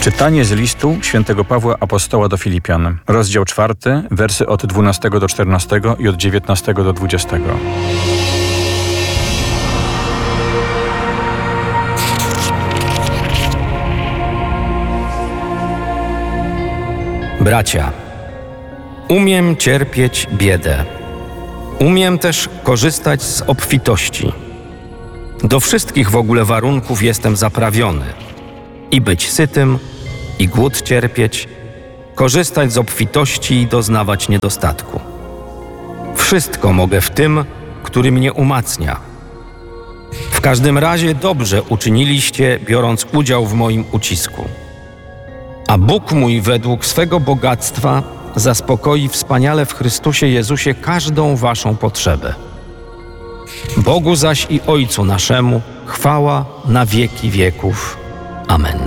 Czytanie z listu świętego Pawła Apostoła do Filipian, rozdział 4, wersy od 12 do 14 i od 19 do 20. Bracia, umiem cierpieć biedę. Umiem też korzystać z obfitości. Do wszystkich w ogóle warunków jestem zaprawiony. I być sytym, i głód cierpieć, korzystać z obfitości i doznawać niedostatku. Wszystko mogę w tym, który mnie umacnia. W każdym razie dobrze uczyniliście, biorąc udział w moim ucisku. A Bóg mój według swego bogactwa zaspokoi wspaniale w Chrystusie Jezusie każdą waszą potrzebę. Bogu zaś i Ojcu naszemu chwała na wieki wieków. Amen.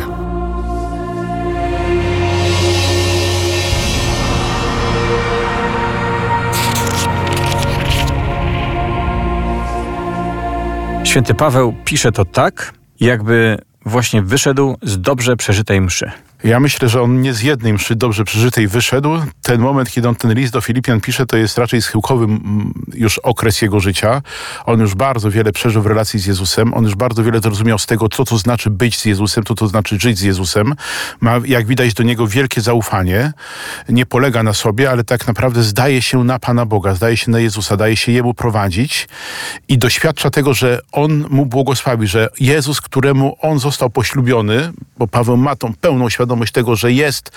Święty Paweł pisze to tak, jakby właśnie wyszedł z dobrze przeżytej mszy. Ja myślę, że on nie z jednej mszy dobrze przeżytej wyszedł. Ten moment, kiedy on ten list do Filipian pisze, to jest raczej schyłkowy już okres jego życia. On już bardzo wiele przeżył w relacji z Jezusem. On już bardzo wiele zrozumiał z tego, co to znaczy być z Jezusem, co to znaczy żyć z Jezusem. Ma, jak widać, do niego wielkie zaufanie. Nie polega na sobie, ale tak naprawdę zdaje się na Pana Boga, zdaje się na Jezusa, daje się Jemu prowadzić i doświadcza tego, że On mu błogosławi, że Jezus, któremu on został poślubiony, bo Paweł ma tą pełną świadomość tego, że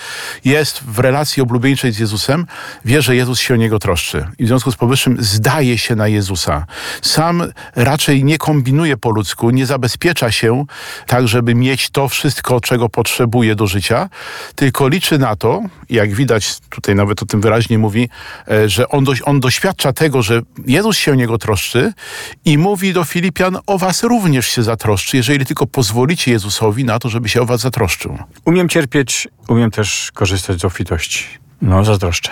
jest w relacji oblubieńczej z Jezusem, wie, że Jezus się o niego troszczy. I w związku z powyższym zdaje się na Jezusa. Sam raczej nie kombinuje po ludzku, nie zabezpiecza się tak, żeby mieć to wszystko, czego potrzebuje do życia, tylko liczy na to, jak widać, tutaj nawet o tym wyraźnie mówi, że on doświadcza tego, że Jezus się o niego troszczy i mówi do Filipian, o was również się zatroszczy, jeżeli tylko pozwolicie Jezusowi na to, żeby się o was zatroszczył. Umiem cierpieć, umiem też korzystać z obfitości. No, zazdroszczę.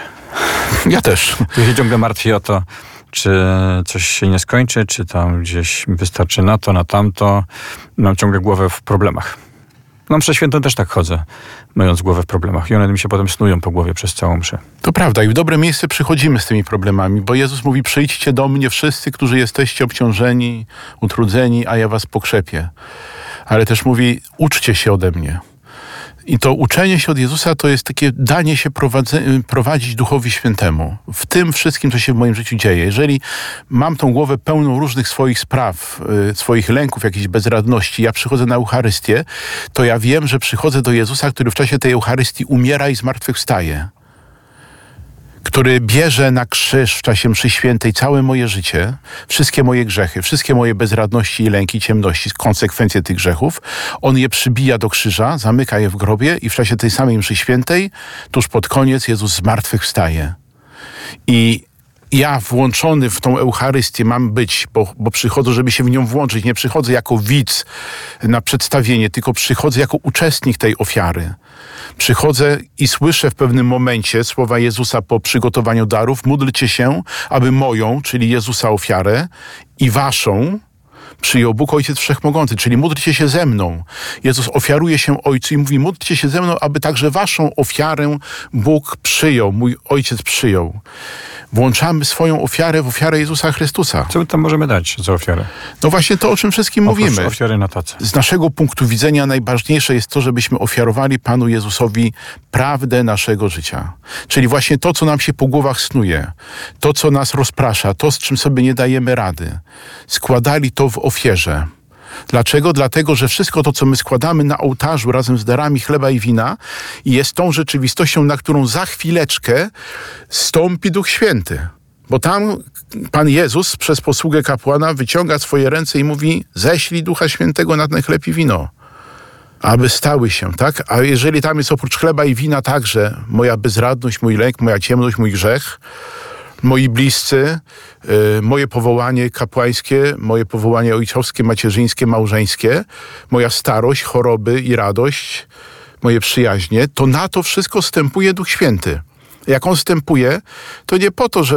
Ja też. Ja się ciągle martwię o to, czy coś się nie skończy, czy tam gdzieś wystarczy na to, na tamto. Mam ciągle głowę w problemach. No, mszę świętą też tak chodzę, mając głowę w problemach. I one mi się potem snują po głowie przez całą mszę. To prawda i w dobre miejsce przychodzimy z tymi problemami, bo Jezus mówi, przyjdźcie do mnie wszyscy, którzy jesteście obciążeni, utrudzeni, a ja was pokrzepię. Ale też mówi, uczcie się ode mnie. I to uczenie się od Jezusa to jest takie danie się prowadzić Duchowi Świętemu. W tym wszystkim, co się w moim życiu dzieje. Jeżeli mam tą głowę pełną różnych swoich spraw, swoich lęków, jakiejś bezradności, ja przychodzę na Eucharystię, to ja wiem, że przychodzę do Jezusa, który w czasie tej Eucharystii umiera i zmartwychwstaje. Który bierze na krzyż w czasie mszy świętej całe moje życie, wszystkie moje grzechy, wszystkie moje bezradności i lęki, ciemności, konsekwencje tych grzechów. On je przybija do krzyża, zamyka je w grobie i w czasie tej samej mszy świętej, tuż pod koniec, Jezus zmartwychwstaje. I ja włączony w tą Eucharystię mam być, bo przychodzę, żeby się w nią włączyć. Nie przychodzę jako widz na przedstawienie, tylko przychodzę jako uczestnik tej ofiary. Przychodzę i słyszę w pewnym momencie słowa Jezusa po przygotowaniu darów. Módlcie się, aby moją, czyli Jezusa ofiarę i waszą przyjął Bóg Ojciec Wszechmogący, czyli módlcie się ze mną. Jezus ofiaruje się Ojcu i mówi, módlcie się ze mną, aby także waszą ofiarę Bóg przyjął, mój Ojciec przyjął. Włączamy swoją ofiarę w ofiarę Jezusa Chrystusa. Co my tam możemy dać za ofiarę? No właśnie to, o czym wszystkim mówimy. Ofiary na tacy. Z naszego punktu widzenia najważniejsze jest to, żebyśmy ofiarowali Panu Jezusowi prawdę naszego życia. Czyli właśnie to, co nam się po głowach snuje, to, co nas rozprasza, to, z czym sobie nie dajemy rady. Składali to w ofierze. Dlaczego? Dlatego, że wszystko to, co my składamy na ołtarzu razem z darami chleba i wina, jest tą rzeczywistością, na którą za chwileczkę stąpi Duch Święty. Bo tam Pan Jezus przez posługę kapłana wyciąga swoje ręce i mówi, ześlij Ducha Świętego na ten chleb i wino, aby stały się, tak? A jeżeli tam jest oprócz chleba i wina także moja bezradność, mój lęk, moja ciemność, mój grzech, moi bliscy, moje powołanie kapłańskie, moje powołanie ojcowskie, macierzyńskie, małżeńskie, moja starość, choroby i radość, moje przyjaźnie, to na to wszystko wstępuje Duch Święty. Jak on wstępuje, to nie po to,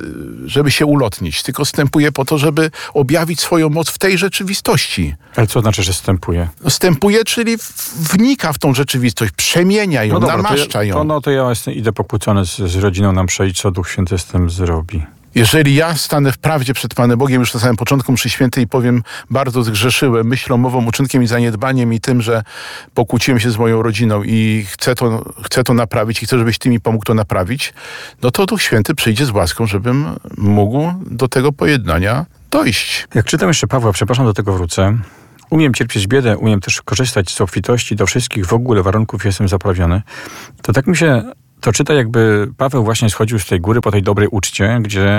żeby się ulotnić, tylko wstępuje po to, żeby objawić swoją moc w tej rzeczywistości. Ale co znaczy, że wstępuje? Wstępuje, czyli wnika w tą rzeczywistość, przemienia ją, namaszcza ją. To ja idę pokłócony z rodziną nam przejść, co Duch Święty z tym zrobi. Jeżeli ja stanę w prawdzie przed Panem Bogiem już na samym początku mszy świętej i powiem, bardzo zgrzeszyłem myślą, mową, uczynkiem i zaniedbaniem i tym, że pokłóciłem się z moją rodziną i chcę to naprawić i chcę, żebyś Ty mi pomógł to naprawić, no to Duch Święty przyjdzie z łaską, żebym mógł do tego pojednania dojść. Jak czytam jeszcze Pawła, przepraszam, do tego wrócę. Umiem cierpieć biedę, umiem też korzystać z obfitości, do wszystkich w ogóle warunków jestem zaprawiony. To tak mi się to czyta, jakby Paweł właśnie schodził z tej góry po tej dobrej uczcie, gdzie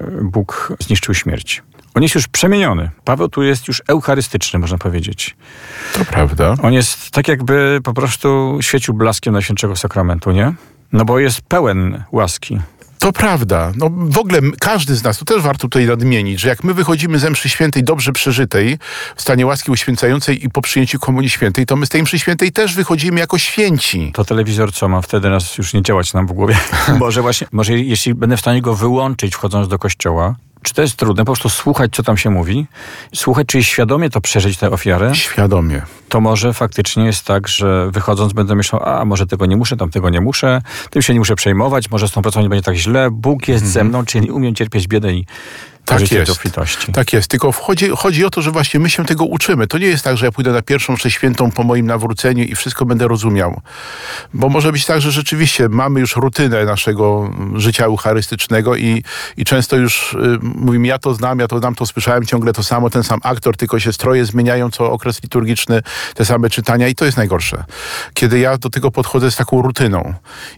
Bóg zniszczył śmierć. On jest już przemieniony. Paweł tu jest już eucharystyczny, można powiedzieć. To prawda. On jest tak, jakby po prostu świecił blaskiem Najświętszego Sakramentu, nie? No bo jest pełen łaski. To prawda. No w ogóle każdy z nas, to też warto tutaj nadmienić, że jak my wychodzimy ze mszy świętej dobrze przeżytej, w stanie łaski uświęcającej i po przyjęciu Komunii Świętej, to my z tej mszy świętej też wychodzimy jako święci. To telewizor co ma wtedy nas już nie działać nam w głowie? Może jeśli będę w stanie go wyłączyć wchodząc do kościoła, czy to jest trudne? Po prostu słuchać, co tam się mówi, słuchać, czy świadomie to przeżyć tę ofiarę. Świadomie. To może faktycznie jest tak, że wychodząc będę myślał, może tego nie muszę, tamtego nie muszę, tym się nie muszę przejmować, może z tą pracą nie będzie tak źle, Bóg jest ze mną, czyli umiem cierpieć biedę i Tak jest. obfitości. Tak jest, tylko chodzi o to, że właśnie my się tego uczymy. To nie jest tak, że ja pójdę na pierwszą mszę świętą po moim nawróceniu i wszystko będę rozumiał. Bo może być tak, że rzeczywiście mamy już rutynę naszego życia eucharystycznego i często już mówimy, ja to znam, to słyszałem ciągle to samo, ten sam aktor, tylko się stroje zmieniają co okres liturgiczny, te same czytania i to jest najgorsze. Kiedy ja do tego podchodzę z taką rutyną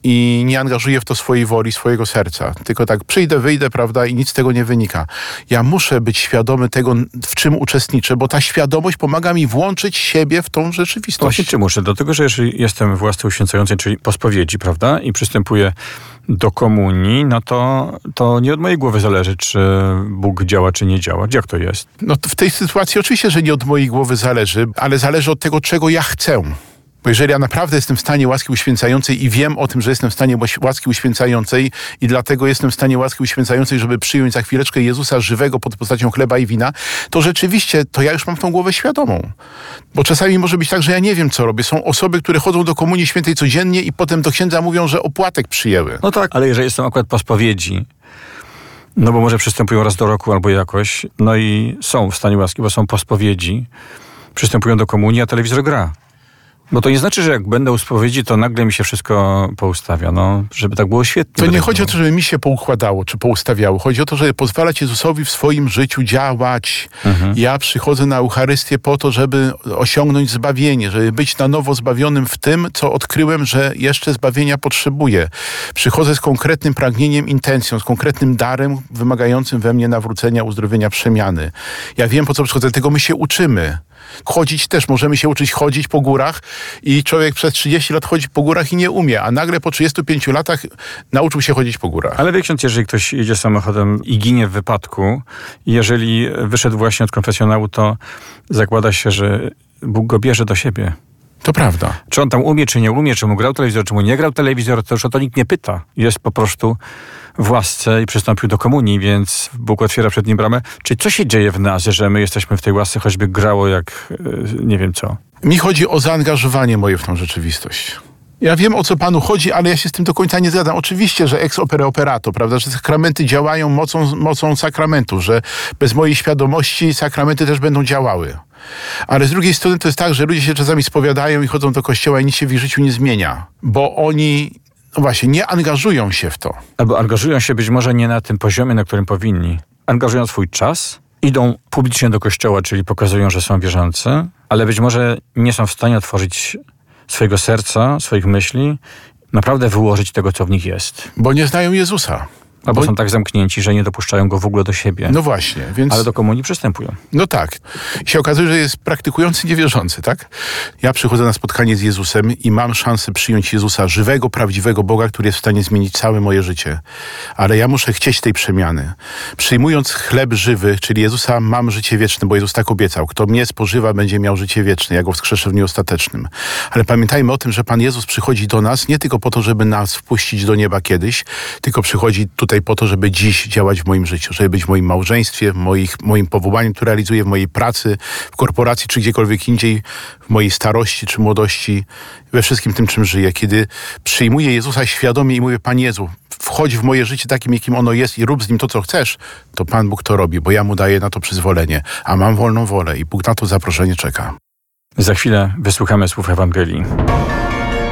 i nie angażuję w to swojej woli, swojego serca, tylko tak przyjdę, wyjdę, prawda, i nic z tego nie wynika. Ja muszę być świadomy tego, w czym uczestniczę, bo ta świadomość pomaga mi włączyć siebie w tą rzeczywistość. Właśnie czy muszę? Dlatego, że jeżeli jestem w łasce uświęcającej, czyli po spowiedzi, prawda, i przystępuję do komunii, no to nie od mojej głowy zależy, czy Bóg działa, czy nie działa. Jak to jest? No w tej sytuacji oczywiście, że nie od mojej głowy zależy, ale zależy od tego, czego ja chcę. Bo jeżeli ja naprawdę jestem w stanie łaski uświęcającej i wiem o tym, że jestem w stanie łaski uświęcającej i dlatego jestem w stanie łaski uświęcającej, żeby przyjąć za chwileczkę Jezusa żywego pod postacią chleba i wina, to rzeczywiście to ja już mam tą głowę świadomą. Bo czasami może być tak, że ja nie wiem, co robię. Są osoby, które chodzą do Komunii Świętej codziennie i potem do księdza mówią, że opłatek przyjęły. No tak, ale jeżeli jestem akurat po spowiedzi, no bo może przystępują raz do roku albo jakoś, no i są w stanie łaski, bo są po spowiedzi, przystępują do komunii, a telewizor gra. Bo to nie znaczy, że jak będę u spowiedzi, to nagle mi się wszystko poustawia. No, żeby tak było świetnie. To nie chodzi o to, żeby mi się poukładało, czy poustawiało. Chodzi o to, żeby pozwalać Jezusowi w swoim życiu działać. Ja przychodzę na Eucharystię po to, żeby osiągnąć zbawienie, żeby być na nowo zbawionym w tym, co odkryłem, że jeszcze zbawienia potrzebuję. Przychodzę z konkretnym pragnieniem, intencją, z konkretnym darem wymagającym we mnie nawrócenia, uzdrowienia, przemiany. Ja wiem, po co przychodzę, tego my się uczymy. Chodzić też, możemy się uczyć chodzić po górach i człowiek przez 30 lat chodzi po górach i nie umie, a nagle po 35 latach nauczył się chodzić po górach. Ale wie ksiądz, jeżeli ktoś jedzie samochodem i ginie w wypadku, jeżeli wyszedł właśnie od konfesjonału, to zakłada się, że Bóg go bierze do siebie. To prawda. Czy on tam umie, czy nie umie, czy mu grał telewizor, czy mu nie grał telewizor, to już o to nikt nie pyta. Jest po prostu w łasce i przystąpił do komunii, więc Bóg otwiera przed nim bramę. Czyli co się dzieje w nas, że my jesteśmy w tej łasce, choćby grało jak nie wiem co? Mi chodzi o zaangażowanie moje w tą rzeczywistość. Ja wiem, o co Panu chodzi, ale ja się z tym do końca nie zgadzam. Oczywiście, że ex opere operato, prawda, że sakramenty działają mocą sakramentu, że bez mojej świadomości sakramenty też będą działały. Ale z drugiej strony to jest tak, że ludzie się czasami spowiadają i chodzą do kościoła i nic się w ich życiu nie zmienia, bo oni, no właśnie, nie angażują się w to. Albo angażują się być może nie na tym poziomie, na którym powinni. Angażują swój czas, idą publicznie do kościoła, czyli pokazują, że są wierzący, ale być może nie są w stanie otworzyć swojego serca, swoich myśli, naprawdę wyłożyć tego, co w nich jest. Bo nie znają Jezusa. Albo są tak zamknięci, że nie dopuszczają go w ogóle do siebie. No właśnie, więc... Ale do komunii przystępują. No tak. I się okazuje, że jest praktykujący niewierzący, tak? Ja przychodzę na spotkanie z Jezusem i mam szansę przyjąć Jezusa, żywego, prawdziwego Boga, który jest w stanie zmienić całe moje życie. Ale ja muszę chcieć tej przemiany. Przyjmując chleb żywy, czyli Jezusa, mam życie wieczne, bo Jezus tak obiecał. Kto mnie spożywa, będzie miał życie wieczne. Ja go wskrzeszę w dniu ostatecznym. Ale pamiętajmy o tym, że Pan Jezus przychodzi do nas nie tylko po to, żeby nas wpuścić do nieba kiedyś, tylko przychodzi tutaj po to, żeby dziś działać w moim życiu, żeby być w moim małżeństwie, w moim powołaniu, które realizuję, w mojej pracy, w korporacji, czy gdziekolwiek indziej, w mojej starości, czy młodości, we wszystkim tym, czym żyję. Kiedy przyjmuję Jezusa świadomie i mówię, Panie Jezu, wchodź w moje życie takim, jakim ono jest i rób z nim to, co chcesz, to Pan Bóg to robi, bo ja mu daję na to przyzwolenie, a mam wolną wolę i Bóg na to zaproszenie czeka. Za chwilę wysłuchamy słów Ewangelii.